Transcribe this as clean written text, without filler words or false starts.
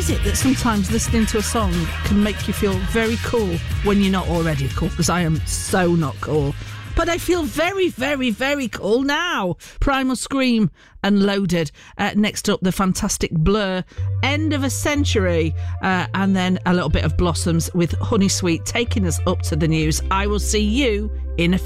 is it that sometimes listening to a song can make you feel very cool when you're not already cool? Because I am so not cool. But I feel very, very, very cool now. Primal Scream and Loaded. Next up, the fantastic Blur, End of a Century. And then a little bit of Blossoms with Honey Sweet taking us up to the news. I will see you in a